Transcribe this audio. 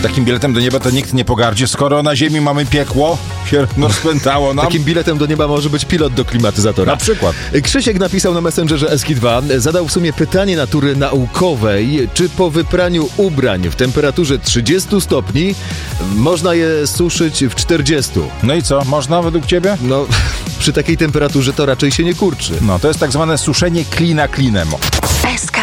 Takim biletem do nieba to nikt nie pogardzi, skoro na ziemi mamy piekło, się rozpętało nam. Takim biletem do nieba może być pilot do klimatyzatora. Na przykład. Krzysiek napisał na Messengerze Eski2, zadał w sumie pytanie natury naukowej, czy po wypraniu ubrań w temperaturze 30 stopni można je suszyć w 40. No i co, można według ciebie? No, przy takiej temperaturze to raczej się nie kurczy. No, to jest tak zwane suszenie klina klinem.